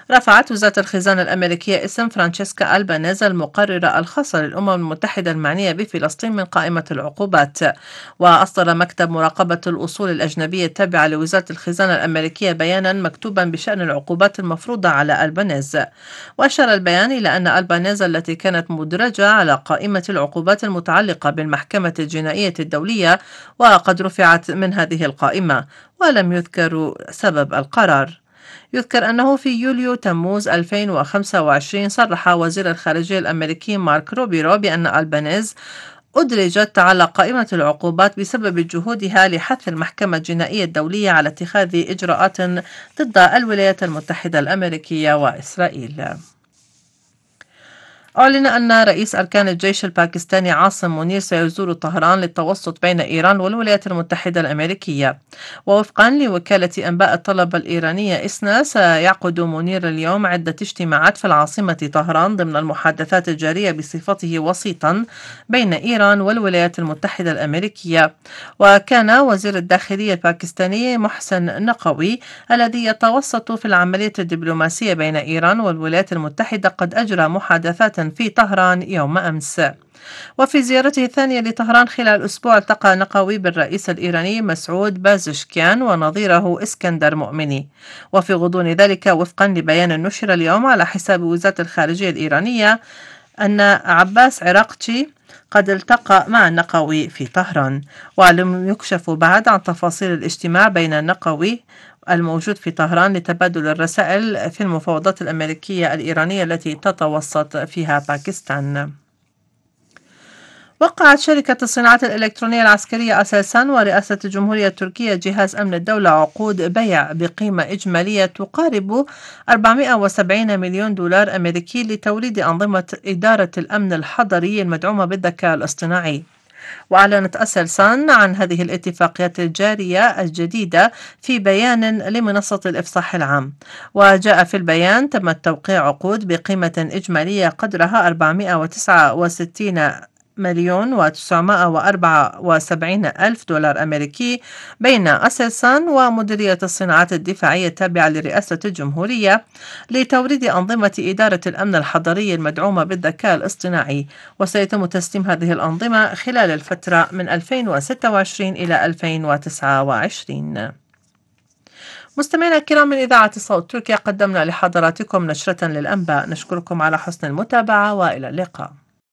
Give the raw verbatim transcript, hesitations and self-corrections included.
رفعت وزارة الخزانة الأمريكية اسم فرانشيسكا ألبانيز المقررة الخاصة للأمم المتحدة المعنية بفلسطين من قائمة العقوبات. وأصدر مكتب مراقبة الأصول الأجنبية التابع لوزارة الخزانة الأمريكية بيانا مكتوبا بشأن العقوبات المفروضة على ألبانيز. وأشار البيان إلى أن ألبانيز التي كانت مدرجة على قائمة العقوبات المتعلقة بالمحكمة الجنائية الدولية وقد رفعت من هذه القائمة، ولم يذكر سبب القرار. يذكر أنه في يوليو تموز ألفين وخمسة وعشرين صرح وزير الخارجية الأمريكي مارك روبيرو بأن ألبانيز أدرجت على قائمة العقوبات بسبب جهودها لحث المحكمة الجنائية الدولية على اتخاذ إجراءات ضد الولايات المتحدة الأمريكية وإسرائيل. أعلن أن رئيس أركان الجيش الباكستاني عاصم منير سيزور طهران للتوسط بين إيران والولايات المتحدة الأمريكية. ووفقا لوكالة أنباء الطلبة الإيرانية إسنا، سيعقد منير اليوم عدة اجتماعات في العاصمة طهران ضمن المحادثات الجارية بصفته وسيطا بين إيران والولايات المتحدة الأمريكية. وكان وزير الداخلية الباكستاني محسن نقوي الذي يتوسط في العملية الدبلوماسية بين إيران والولايات المتحدة قد أجرى محادثات في طهران يوم أمس. وفي زيارته الثانية لطهران خلال الأسبوع، التقى نقوي بالرئيس الإيراني مسعود بازشكيان ونظيره إسكندر مؤمني. وفي غضون ذلك، وفقا لبيان نشر اليوم على حساب وزارة الخارجية الإيرانية، أن عباس عراقتشي قد التقى مع النقوي في طهران. ولم يكشف بعد عن تفاصيل الاجتماع بين النقوي الموجود في طهران لتبادل الرسائل في المفاوضات الأمريكية الإيرانية التي تتوسط فيها باكستان. وقعت شركة الصناعات الإلكترونية العسكرية أسلسان ورئاسة الجمهورية التركية جهاز أمن الدولة عقود بيع بقيمة إجمالية تقارب أربعمائة وسبعين مليون دولار أمريكي لتوريد أنظمة إدارة الأمن الحضري المدعومة بالذكاء الاصطناعي. وأعلنت أسلسان عن هذه الاتفاقيات الجارية الجديدة في بيان لمنصة الإفصاح العام. وجاء في البيان: تم التوقيع عقود بقيمة إجمالية قدرها أربعمائة وتسعة وستين مليون وتسعمائة وأربعة وسبعين ألف دولار أمريكي بين أسلسان ومديرية الصناعات الدفاعية التابعة لرئاسة الجمهورية لتوريد أنظمة إدارة الأمن الحضري المدعومة بالذكاء الاصطناعي. وسيتم تسليم هذه الأنظمة خلال الفترة من ألفين وستة وعشرين إلى ألفين وتسعة وعشرين. مستمعينا الكرام، من إذاعة صوت تركيا قدمنا لحضراتكم نشرة للأنباء. نشكركم على حسن المتابعة وإلى اللقاء.